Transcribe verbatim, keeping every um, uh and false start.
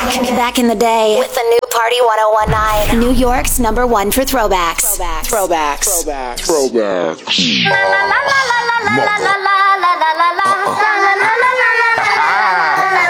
Back in the day with the new Party one oh one nine. New York's number one for throwbacks. Throwbacks. Throwbacks. Throwbacks. Throwbacks. La la la la la la la la.